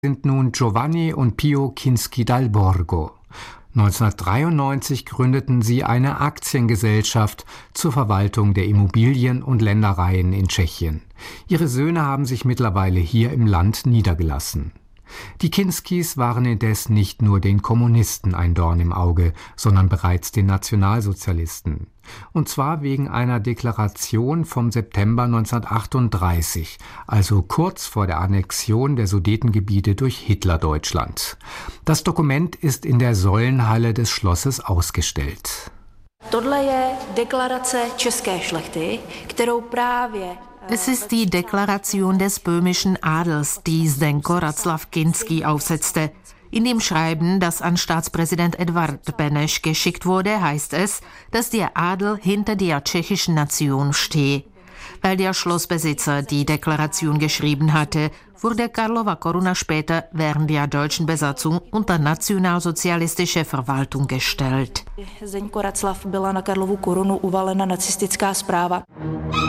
sind nun Giovanni und Pio Kinski dal Borgo. 1993 gründeten sie eine Aktiengesellschaft zur Verwaltung der Immobilien und Ländereien in Tschechien. Ihre Söhne haben sich mittlerweile hier im Land niedergelassen. Die Kinskis waren indes nicht nur den Kommunisten ein Dorn im Auge, sondern bereits den Nationalsozialisten. Und zwar wegen einer Deklaration vom September 1938, also kurz vor der Annexion der Sudetengebiete durch Hitlerdeutschland. Das Dokument ist in der Säulenhalle des Schlosses ausgestellt. Es ist die Deklaration des böhmischen Adels, die Zdenko Václav Kinský aufsetzte. In dem Schreiben, das an Staatspräsident Edvard Beneš geschickt wurde, heißt es, dass der Adel hinter der tschechischen Nation stehe. Weil der Schlossbesitzer die Deklaration geschrieben hatte, wurde Karlova Koruna später während der deutschen Besatzung unter nationalsozialistische Verwaltung gestellt. Zdenko Václav byla na Karlovu korunu uvalena nacistická správa.